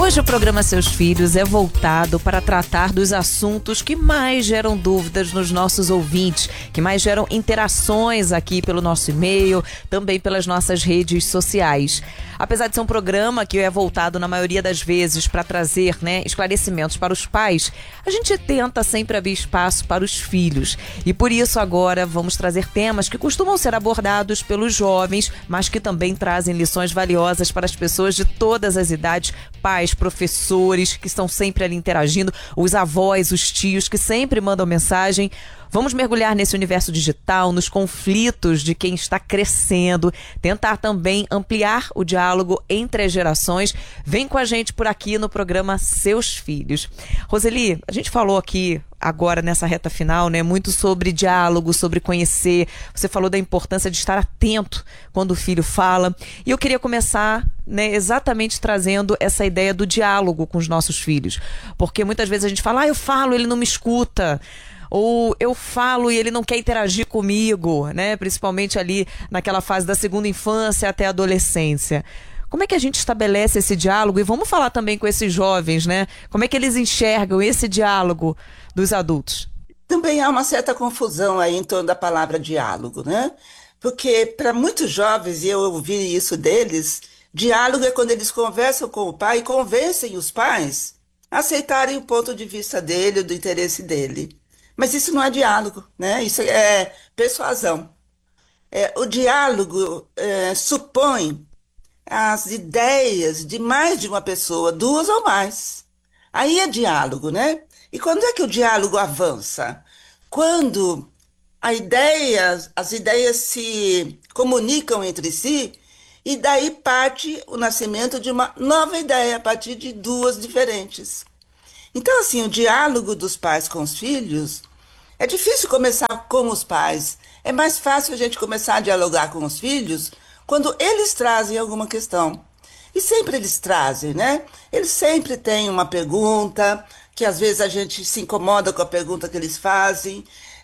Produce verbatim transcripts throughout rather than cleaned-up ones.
Hoje o programa Seus Filhos é voltado para tratar dos assuntos que mais geram dúvidas nos nossos ouvintes, que mais geram interações aqui pelo nosso e-mail, também pelas nossas redes sociais. Apesar de ser um programa que é voltado na maioria das vezes para trazer, né, esclarecimentos para os pais, a gente tenta sempre abrir espaço para os filhos. E por isso agora vamos trazer temas que costumam ser abordados pelos jovens, mas que também trazem lições valiosas para as pessoas de todas as idades, pais, professores que estão sempre ali interagindo, os avós, os tios que sempre mandam mensagem. Vamos mergulhar nesse universo digital, nos conflitos de quem está crescendo, tentar também ampliar o diálogo entre as gerações. Vem com a gente por aqui no programa Seus Filhos. Roseli, a gente falou aqui agora nessa reta final, né, muito sobre diálogo, sobre conhecer. Você falou da importância de estar atento quando o filho fala. E eu queria começar, né, exatamente trazendo essa ideia do diálogo com os nossos filhos. Porque muitas vezes a gente fala, ah, eu falo, ele não me escuta. Ou eu falo e ele não quer interagir comigo, né? Principalmente ali naquela fase da segunda infância até a adolescência. Como é que a gente estabelece esse diálogo? E vamos falar também com esses jovens, né? Como é que eles enxergam esse diálogo dos adultos? Também há uma certa confusão aí em torno da palavra diálogo, né? Porque para muitos jovens, e eu ouvi isso deles, diálogo é quando eles conversam com o pai e convencem os pais a aceitarem o ponto de vista dele, do interesse dele. Mas isso não é diálogo, né? Isso é persuasão. É, o diálogo é, supõe as ideias de mais de uma pessoa, duas ou mais. Aí é diálogo, né? E quando é que o diálogo avança? Quando a ideia, as ideias se comunicam entre si e daí parte o nascimento de uma nova ideia a partir de duas diferentes. Então, assim, o diálogo dos pais com os filhos é difícil começar com os pais. É mais fácil a gente começar a dialogar com os filhos quando eles trazem alguma questão. E sempre eles trazem, né? Eles sempre têm uma pergunta, que às vezes a gente se incomoda com a pergunta que eles fazem.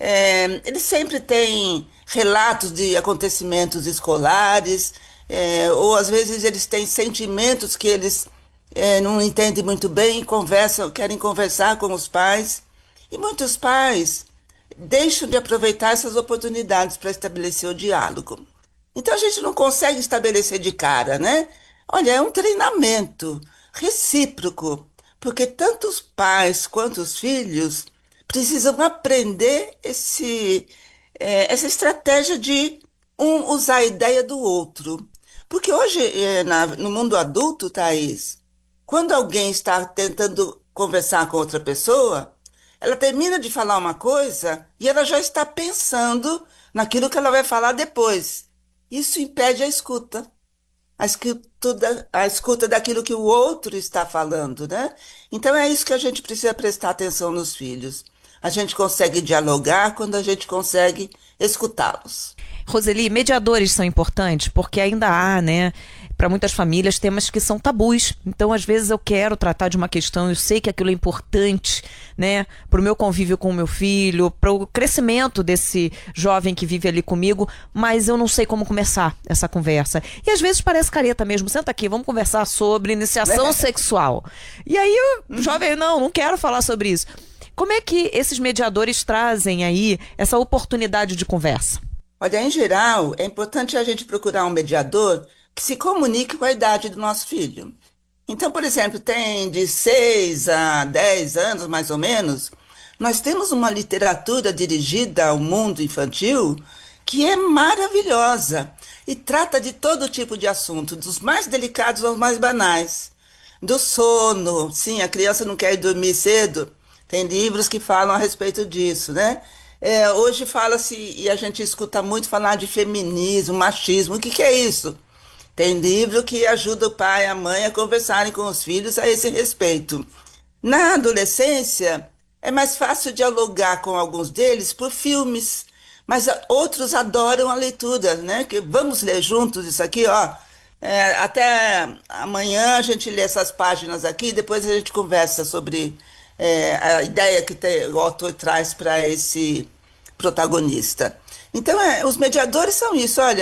É, eles sempre têm relatos de acontecimentos escolares, é, ou às vezes eles têm sentimentos que eles é, não entendem muito bem, conversam, querem conversar com os pais. E muitos pais deixam de aproveitar essas oportunidades para estabelecer o diálogo. Então a gente não consegue estabelecer de cara, né? Olha, é um treinamento recíproco, porque tanto os pais quanto os filhos precisam aprender esse, é, essa estratégia de um usar a ideia do outro. Porque hoje, é, na, no mundo adulto, Thaís, quando alguém está tentando conversar com outra pessoa, ela termina de falar uma coisa e ela já está pensando naquilo que ela vai falar depois. Isso impede a escuta. A escuta, a escuta daquilo que o outro está falando, né? Então é isso que a gente precisa prestar atenção nos filhos. A gente consegue dialogar quando a gente consegue escutá-los. Roseli, mediadores são importantes porque ainda há, né, para muitas famílias, temas que são tabus. Então, às vezes, eu quero tratar de uma questão, eu sei que aquilo é importante, né, para o meu convívio com o meu filho, para o crescimento desse jovem que vive ali comigo, mas eu não sei como começar essa conversa. E às vezes parece careta mesmo. Senta aqui, vamos conversar sobre iniciação sexual. E aí o jovem, não, não quero falar sobre isso. Como é que esses mediadores trazem aí essa oportunidade de conversa? Olha, em geral, é importante a gente procurar um mediador que se comunique com a idade do nosso filho. Então, por exemplo, tem de seis a dez anos, mais ou menos, nós temos uma literatura dirigida ao mundo infantil que é maravilhosa e trata de todo tipo de assunto, dos mais delicados aos mais banais. Do sono, sim, a criança não quer ir dormir cedo, tem livros que falam a respeito disso, né? É, hoje fala-se, e a gente escuta muito falar de feminismo, machismo. O que que é isso? Tem livro que ajuda o pai e a mãe a conversarem com os filhos a esse respeito. Na adolescência, é mais fácil dialogar com alguns deles por filmes, mas outros adoram a leitura, né? Que vamos ler juntos isso aqui, ó. É, até amanhã a gente lê essas páginas aqui, depois a gente conversa sobre é, a ideia que tem, o autor traz para esse protagonista. Então, é, os mediadores são isso, olha,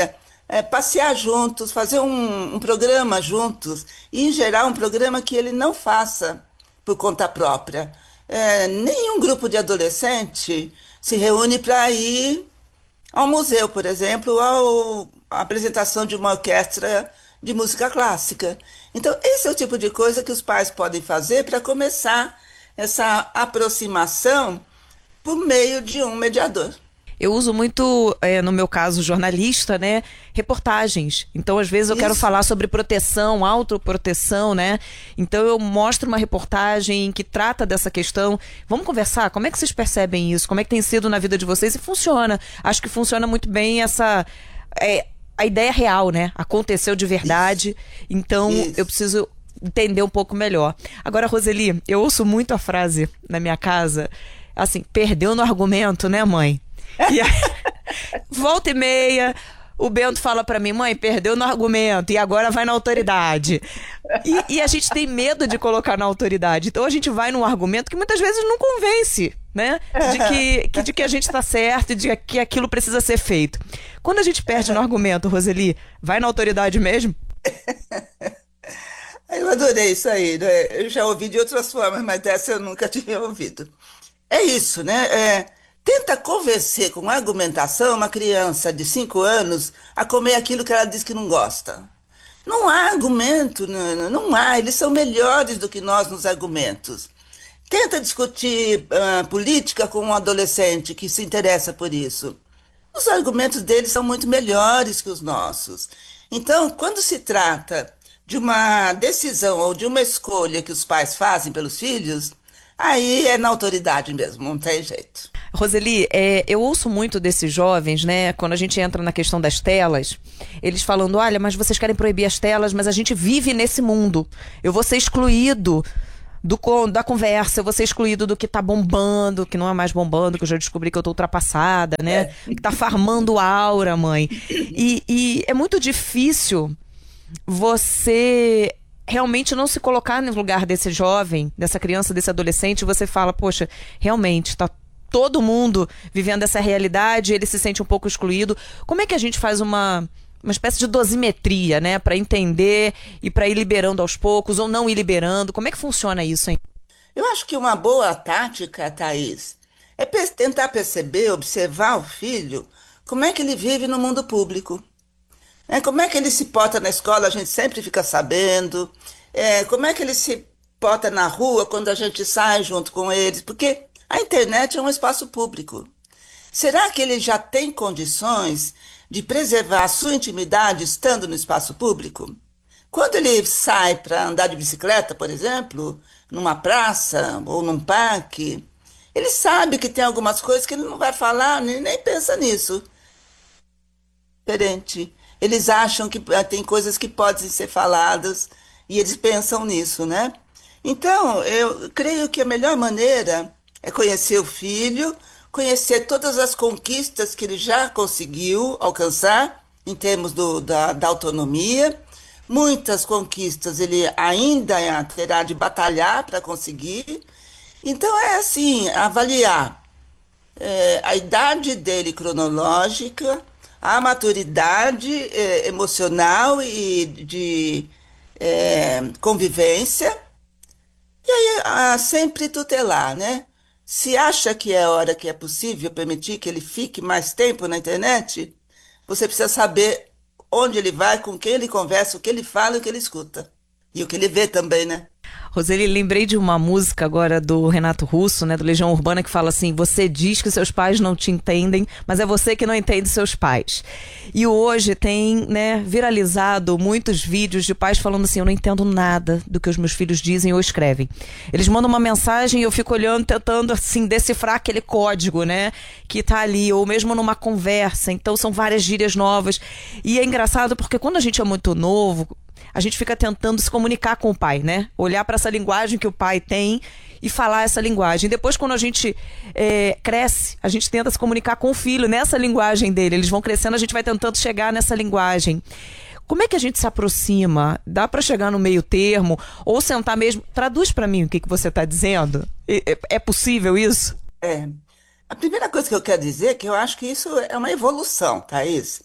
é, passear juntos, fazer um, um programa juntos, e, em geral, um programa que ele não faça por conta própria. É, nenhum grupo de adolescente se reúne para ir ao museu, por exemplo, ou à apresentação de uma orquestra de música clássica. Então, esse é o tipo de coisa que os pais podem fazer para começar essa aproximação por meio de um mediador. Eu uso muito, é, no meu caso, jornalista, né? Reportagens. Então, às vezes, eu Isso. quero falar sobre proteção, autoproteção, né? Então, eu mostro uma reportagem que trata dessa questão. Vamos conversar? Como é que vocês percebem isso? Como é que tem sido na vida de vocês? E funciona. Acho que funciona muito bem essa... É, a ideia real, né? Aconteceu de verdade. Isso. Então, Isso. eu preciso entender um pouco melhor. Agora, Roseli, eu ouço muito a frase na minha casa, assim, perdeu no argumento, né, mãe? E aí, volta e meia, o Bento fala pra mim, mãe, perdeu no argumento e agora vai na autoridade. E, e a gente tem medo de colocar na autoridade. Então a gente vai num argumento que muitas vezes não convence, né? De que, que, de que a gente tá certo e de que aquilo precisa ser feito. Quando a gente perde no argumento, Roseli, vai na autoridade mesmo? Eu adorei isso aí, né? Eu já ouvi de outras formas, mas dessa eu nunca tinha ouvido. É isso, né? É, tenta convencer com argumentação uma criança de cinco anos a comer aquilo que ela diz que não gosta. Não há argumento, não, não há. Eles são melhores do que nós nos argumentos. Tenta discutir uh, política com um adolescente que se interessa por isso. Os argumentos deles são muito melhores que os nossos. Então, quando se trata de uma decisão ou de uma escolha que os pais fazem pelos filhos, aí é na autoridade mesmo, não tem jeito. Roseli, é, eu ouço muito desses jovens, né, quando a gente entra na questão das telas, eles falando, olha, mas vocês querem proibir as telas, mas a gente vive nesse mundo, eu vou ser excluído do, da conversa, eu vou ser excluído do que tá bombando, que não é mais bombando, que eu já descobri que eu tô ultrapassada, né, é. que tá farmando aura, mãe, e, e é muito difícil você realmente não se colocar no lugar desse jovem, dessa criança, desse adolescente, e você fala, poxa, realmente, tá todo mundo vivendo essa realidade, ele se sente um pouco excluído. Como é que a gente faz uma, uma espécie de dosimetria, né, para entender e para ir liberando aos poucos, ou não ir liberando? Como é que funciona isso, hein? Eu acho que uma boa tática, Thaís, é pe- tentar perceber, observar o filho, como é que ele vive no mundo público. É, como é que ele se porta na escola, a gente sempre fica sabendo. É, como é que ele se porta na rua quando a gente sai junto com eles? Porque a internet é um espaço público. Será que ele já tem condições de preservar a sua intimidade estando no espaço público? Quando ele sai para andar de bicicleta, por exemplo, numa praça ou num parque, ele sabe que tem algumas coisas que ele não vai falar, nem, nem pensa nisso. Diferente. Eles acham que tem coisas que podem ser faladas e eles pensam nisso, né? Então, eu creio que a melhor maneira é conhecer o filho, conhecer todas as conquistas que ele já conseguiu alcançar em termos do, da, da autonomia. Muitas conquistas ele ainda terá de batalhar para conseguir. Então, é assim, avaliar é, a idade dele cronológica, a maturidade eh, emocional e de eh, convivência, e aí a, sempre tutelar, né? Se acha que é hora que é possível permitir que ele fique mais tempo na internet, você precisa saber onde ele vai, com quem ele conversa, o que ele fala e o que ele escuta. E o que ele vê também, né? Roseli, lembrei de uma música agora do Renato Russo, né, do Legião Urbana, que fala assim, você diz que seus pais não te entendem, mas é você que não entende seus pais. E hoje tem, né, viralizado muitos vídeos de pais falando assim, eu não entendo nada do que os meus filhos dizem ou escrevem. Eles mandam uma mensagem e eu fico olhando, tentando, assim, decifrar aquele código, né, que tá ali, ou mesmo numa conversa. Então são várias gírias novas. E é engraçado porque quando a gente é muito novo, a gente fica tentando se comunicar com o pai, né? Olhar para essa linguagem que o pai tem e falar essa linguagem. Depois, quando a gente é, cresce, a gente tenta se comunicar com o filho nessa linguagem dele. Eles vão crescendo, a gente vai tentando chegar nessa linguagem. Como é que a gente se aproxima? Dá para chegar no meio termo? Ou sentar mesmo? Traduz para mim o que, que você está dizendo. É, é possível isso? É. A primeira coisa que eu quero dizer é que eu acho que isso é uma evolução, Thaís.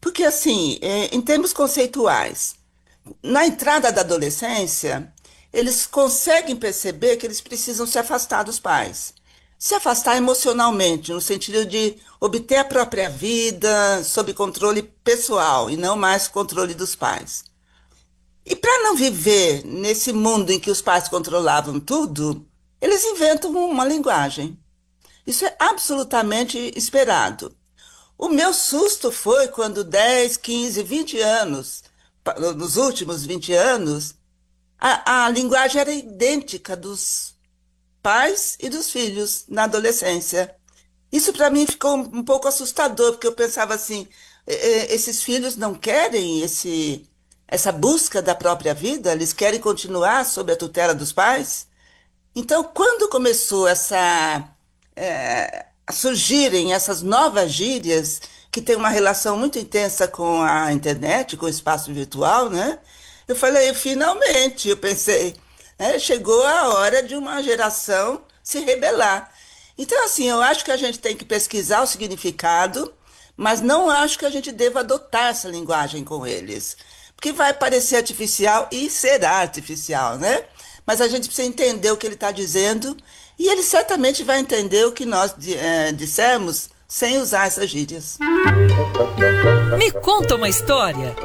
Porque, assim, é, em termos conceituais, na entrada da adolescência, eles conseguem perceber que eles precisam se afastar dos pais. Se afastar emocionalmente, no sentido de obter a própria vida sob controle pessoal e não mais controle dos pais. E para não viver nesse mundo em que os pais controlavam tudo, eles inventam uma linguagem. Isso é absolutamente esperado. O meu susto foi quando dez, quinze, vinte anos, nos últimos vinte anos, a, a linguagem era idêntica dos pais e dos filhos na adolescência. Isso para mim ficou um pouco assustador, porque eu pensava assim, esses filhos não querem esse, essa busca da própria vida, eles querem continuar sob a tutela dos pais. Então, quando começou essa, é, a surgirem essas novas gírias, que têm uma relação muito intensa com a internet, com o espaço virtual, né? Eu falei, finalmente, eu pensei, é, chegou a hora de uma geração se rebelar. Então, assim, eu acho que a gente tem que pesquisar o significado, mas não acho que a gente deva adotar essa linguagem com eles, porque vai parecer artificial e será artificial, né? Mas a gente precisa entender o que ele está dizendo e ele certamente vai entender o que nós é, dissemos sem usar essas gírias. Me conta uma história.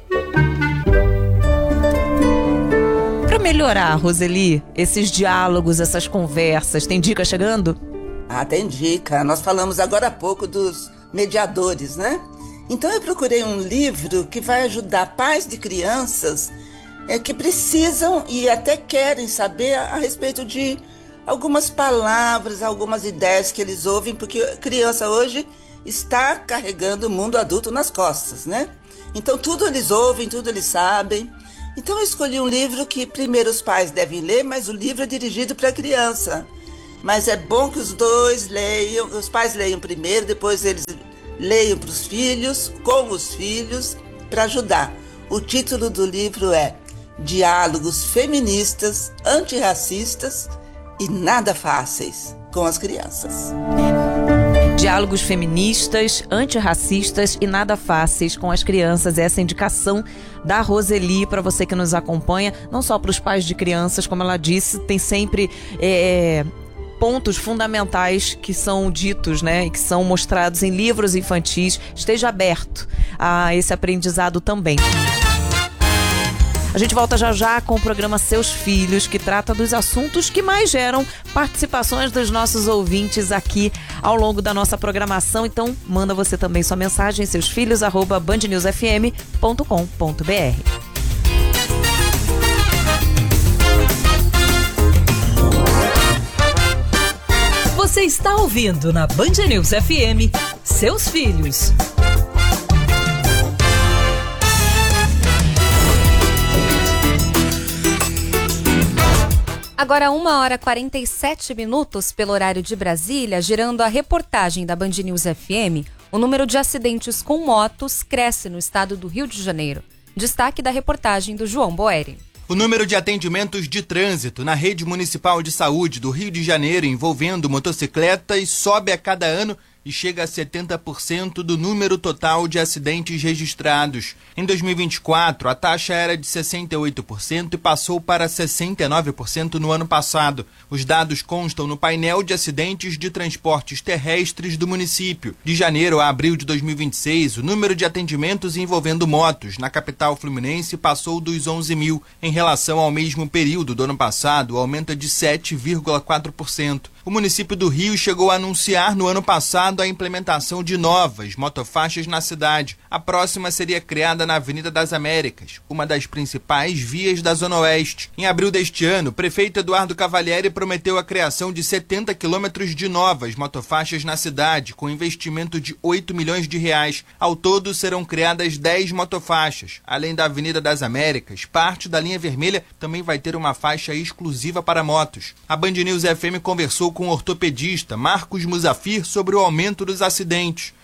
Para melhorar, Roseli, esses diálogos, essas conversas, tem dica chegando? Ah, tem dica. Nós falamos agora há pouco dos mediadores, né? Então eu procurei um livro que vai ajudar pais de crianças é, que precisam e até querem saber a, a respeito de algumas palavras, algumas ideias que eles ouvem, porque a criança hoje está carregando o mundo adulto nas costas, né? Então tudo eles ouvem, tudo eles sabem. Então eu escolhi um livro que primeiro os pais devem ler, mas o livro é dirigido para a criança. Mas é bom que os dois leiam, os pais leiam primeiro, depois eles leiam para os filhos, com os filhos, para ajudar. O título do livro é Diálogos Feministas, Antirracistas e Nada Fáceis com as Crianças. Diálogos feministas, antirracistas e nada fáceis com as crianças. Essa é a indicação da Roseli para você que nos acompanha, não só para os pais de crianças, como ela disse, tem sempre é, pontos fundamentais que são ditos, né, e que são mostrados em livros infantis. Esteja aberto a esse aprendizado também. A gente volta já já com o programa Seus Filhos, que trata dos assuntos que mais geram participações dos nossos ouvintes aqui ao longo da nossa programação. Então, manda você também sua mensagem, seusfilhos arroba band news f m ponto com ponto b r. Você está ouvindo na Band News F M, Seus Filhos. Agora uma hora e quarenta e sete minutos pelo horário de Brasília, girando a reportagem da Band News F M, o número de acidentes com motos cresce no estado do Rio de Janeiro. Destaque da reportagem do João Boeri. O número de atendimentos de trânsito na rede municipal de saúde do Rio de Janeiro envolvendo motocicletas sobe a cada ano e chega a setenta por cento do número total de acidentes registrados. Em dois mil e vinte e quatro, a taxa era de sessenta e oito por cento e passou para sessenta e nove por cento no ano passado. Os dados constam no painel de acidentes de transportes terrestres do município. De janeiro a abril de dois mil e vinte e seis, o número de atendimentos envolvendo motos na capital fluminense passou dos onze mil. Em relação ao mesmo período do ano passado, aumenta de sete vírgula quatro por cento. O município do Rio chegou a anunciar no ano passado a implementação de novas motofaixas na cidade. A próxima seria criada na Avenida das Américas, uma das principais vias da Zona Oeste. Em abril deste ano, o prefeito Eduardo Cavalieri prometeu a criação de setenta quilômetros de novas motofaixas na cidade, com investimento de oito milhões de reais. Ao todo, serão criadas dez motofaixas. Além da Avenida das Américas, parte da linha vermelha também vai ter uma faixa exclusiva para motos. A Band News F M conversou com o ortopedista Marcos Musafir sobre o aumento dos acidentes.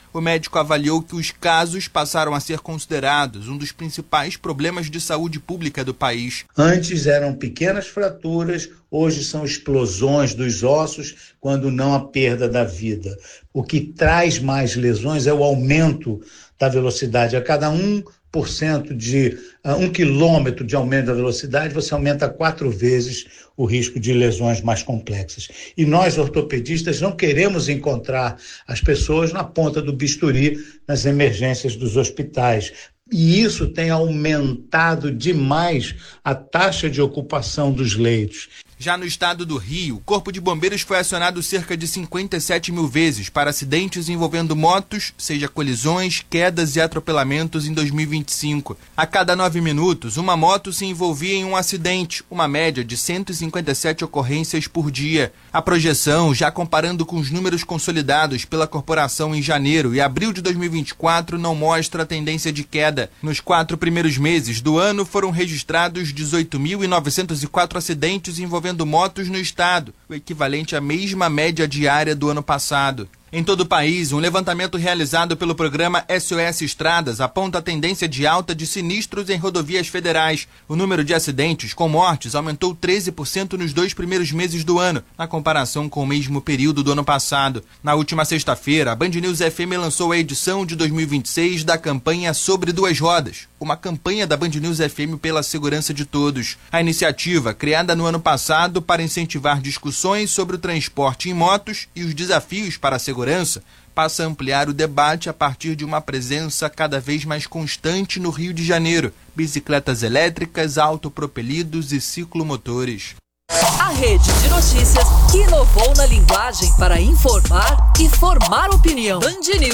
O médico avaliou que os casos passaram a ser considerados um dos principais problemas de saúde pública do país. Antes eram pequenas fraturas, hoje são explosões dos ossos, quando não a perda da vida. O que traz mais lesões é o aumento da velocidade. A cada um por cento de uh, um quilômetro de aumento da velocidade, você aumenta quatro vezes o risco de lesões mais complexas. E nós, ortopedistas, não queremos encontrar as pessoas na ponta do bisturi nas emergências dos hospitais. E isso tem aumentado demais a taxa de ocupação dos leitos. Já no estado do Rio, o Corpo de Bombeiros foi acionado cerca de cinquenta e sete mil vezes para acidentes envolvendo motos, seja colisões, quedas e atropelamentos em dois mil e vinte e cinco. A cada nove minutos, uma moto se envolvia em um acidente, uma média de cento e cinquenta e sete ocorrências por dia. A projeção, já comparando com os números consolidados pela corporação em janeiro e abril de dois mil e vinte e quatro, não mostra a tendência de queda. Nos quatro primeiros meses do ano, foram registrados dezoito mil novecentos e quatro acidentes envolvendo motos no estado, o equivalente à mesma média diária do ano passado. Em todo o país, um levantamento realizado pelo programa S O S Estradas aponta a tendência de alta de sinistros em rodovias federais. O número de acidentes com mortes aumentou treze por cento nos dois primeiros meses do ano, na comparação com o mesmo período do ano passado. Na última sexta-feira, a Band News F M lançou a edição de dois mil e vinte e seis da campanha Sobre Duas Rodas, uma campanha da Band News F M pela segurança de todos. A iniciativa, criada no ano passado para incentivar discussões sobre o transporte em motos e os desafios para a segurança, Segurança, passa a ampliar o debate a partir de uma presença cada vez mais constante no Rio de Janeiro: bicicletas elétricas, autopropelidos e ciclomotores. A rede de notícias que inovou na linguagem para informar e formar opinião. Band News.